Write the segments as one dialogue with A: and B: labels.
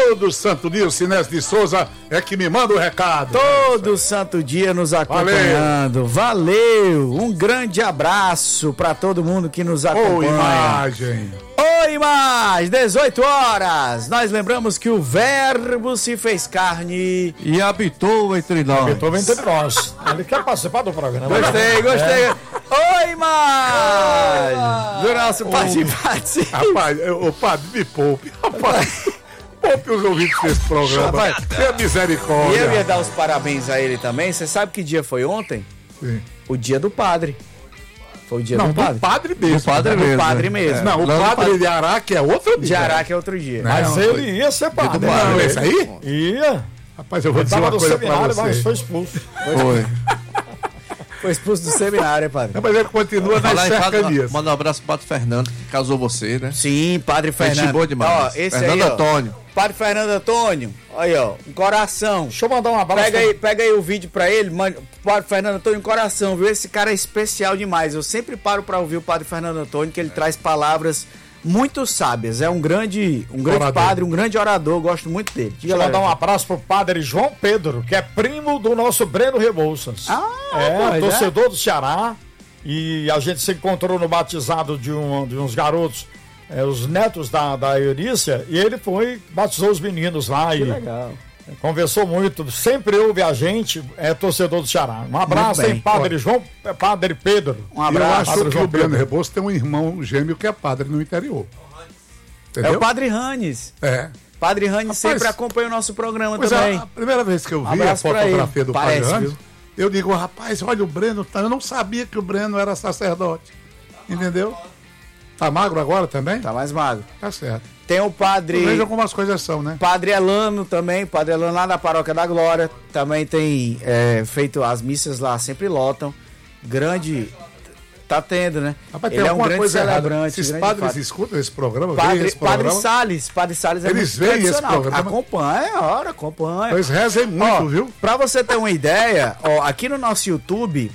A: Todo santo dia o Sinésio de Souza é que me manda o recado.
B: Todo santo dia nos acompanhando. Valeu! Um grande abraço para todo mundo que nos acompanha.
A: Ô, imagem!
B: Oi, imagem! 18 horas. Nós lembramos que o Verbo se fez carne
C: e habitou entre nós.
D: Habitou entre nós. Ele quer participar do programa.
B: Gostei. Oi, imagem! Do nosso participante.
A: Rapaz, o padre me poupe. Rapaz, poupe os ouvintes desse programa.
B: Rapaz,
A: tenha misericórdia.
B: E eu ia dar os parabéns a ele também. Você sabe que dia foi ontem?
A: Sim.
B: O dia do padre. Foi o dia do padre.
A: Do padre mesmo.
C: Do padre mesmo.
B: Do padre mesmo.
A: Não, o padre de Araque é outro dia.
B: De Araque é outro dia.
D: Mas ele ia ser padre.
A: Não, esse aí?
D: Ia.
A: Rapaz, eu vou dizer uma coisa pra você.
D: Mas foi expulso.
B: Foi expulso do seminário, padre.
A: Não, mas ele continua nas cercanias.
C: Manda um abraço pro padre Fernando, que casou você, né?
B: Sim, padre Fernando.
C: Gente boa demais.
B: Ó, esse
C: Fernando
B: aí,
C: Antônio.
B: Padre Fernando Antônio, aí ó, um coração.
D: Deixa eu mandar um abraço.
B: Pega aí o vídeo pra ele, mano. Padre Fernando Antônio, um coração, viu? Esse cara é especial demais. Eu sempre paro pra ouvir o padre Fernando Antônio, que ele traz palavras muito sábias. É um grande padre, um grande orador. Gosto muito dele.
D: Deixa eu mandar um abraço pro padre João Pedro, que é primo do nosso Breno Rebouças. Torcedor do Ceará. E a gente se encontrou no batizado de uns garotos, os netos da Eurícia, e ele batizou os meninos lá.
B: Que
D: e
B: legal.
D: Conversou muito, sempre ouve a gente, é torcedor do Ceará. Um abraço, hein, padre Pedro.
B: Um abraço.
A: Eu acho que o Breno Rebouças tem um irmão gêmeo que é padre no interior. Entendeu?
B: É o padre Ranes. Padre Ranes sempre acompanha o nosso programa também.
A: A primeira vez que eu vi a fotografia do padre Ranes, eu digo, rapaz, olha o Breno, eu não sabia que o Breno era sacerdote. Entendeu? Tá magro agora também?
B: Tá mais magro.
A: Tá certo.
B: Tem o padre...
A: Veja como as coisas são, né?
B: Padre Elano também, Padre Elano lá na Paróquia da Glória, também tem feito as missas lá, sempre lotam. Grande... Tá tendo, né?
A: Rapaz,
B: ele é um grande celebrante.
A: Esses padres escutam esse programa?
B: Padre Salles é
A: eles
B: muito
A: veem esse programa?
B: Acompanha.
A: Eles rezem muito, viu?
B: Pra você ter uma ideia, aqui no nosso YouTube,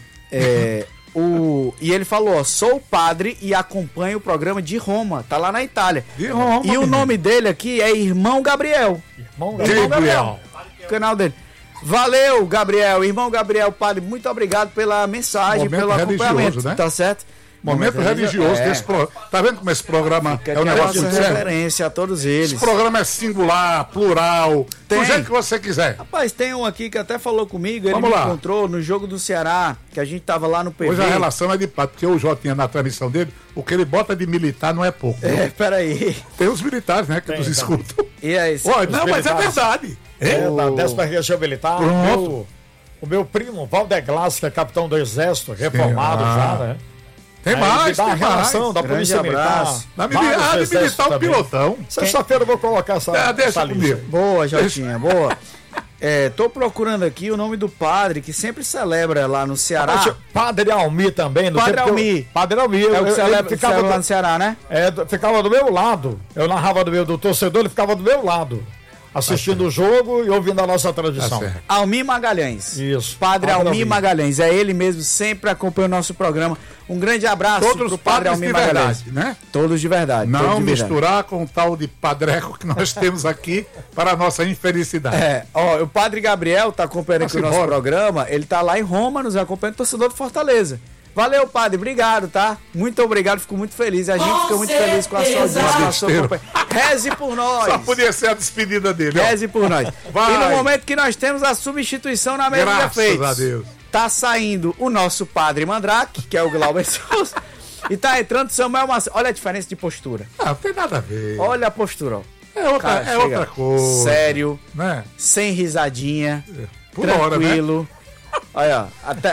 B: e ele falou, sou padre e acompanho o programa de Roma, tá lá na Itália.
A: De Roma.
B: E o nome dele aqui é Irmão Gabriel.
D: Irmão Gabriel.
B: O canal dele. Valeu, Gabriel. Irmão Gabriel, padre, muito obrigado pela mensagem, pelo acompanhamento, né? Tá certo?
A: Momento religioso desse programa. Tá vendo como esse programa é um negócio de
B: referência a todos eles.
A: Esse programa é singular, plural, do jeito que você quiser.
B: Rapaz, tem um aqui que até falou comigo, ele me encontrou no jogo do Ceará, que a gente tava lá no PV.
A: Hoje a relação é de pato, porque o Jotinha na transmissão dele, o que ele bota de militar não é pouco.
B: Peraí.
A: Tem os militares, né, que nos escutam.
B: E aí?
A: Não, mas é verdade.
D: Da 10ª Região Militar. O meu primo, Valdeglas, que é capitão do Exército, reformado já, né?
A: Tem mais,
D: tem relação da Polícia Militar.
A: De militar o pilotão.
D: Sexta-feira eu vou colocar essa
A: deixa comigo.
B: Boa, Jotinha, boa. Tô procurando aqui o nome do padre que sempre celebra lá no Ceará.
D: Padre Almi também.
B: Padre Almi.
D: Padre Almi.
B: É o que celebra lá no Ceará, né?
D: Ficava do meu lado. Eu narrava do torcedor, ele ficava do meu lado. Assistindo o jogo e ouvindo a nossa tradição.
B: Almi Magalhães.
D: Isso.
B: Padre Almi Magalhães. É ele mesmo, sempre acompanha o nosso programa. Um grande abraço pro Padre Almi Magalhães.
A: Né?
B: Todos de verdade.
A: Não misturar com o tal de padreco que nós temos aqui para a nossa infelicidade.
B: O Padre Gabriel tá acompanhando aqui o nosso programa. Ele tá lá em Roma, nos acompanhando, torcedor do Fortaleza. Valeu, padre, obrigado, tá? Muito obrigado, fico muito feliz. A gente fica muito feliz com a sua audiência, com a sua companhia. Reze por nós.
A: Só podia ser a despedida dele.
B: Reze por nós. E no momento que nós temos a substituição na mesa de efeitos.
A: Graças a Deus.
B: Tá saindo o nosso padre Mandrake, que é o Glauber Souza, e tá entrando Samuel Macedo. Olha a diferença de postura.
A: Não tem nada a ver.
B: Olha a postura, ó.
A: É outra coisa.
B: Sério,
A: né?
B: Sem risadinha,
A: por
B: tranquilo.
A: Hora, né?
B: Olha,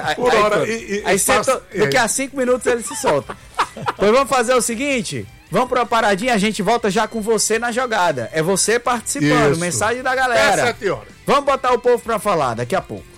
B: daqui a 5 minutos ele se solta. Pois vamos fazer o seguinte: vamos pra uma paradinha, a gente volta já com você na jogada. É você participando, mensagem da galera.
A: 7 horas.
B: Vamos botar o povo pra falar daqui a pouco.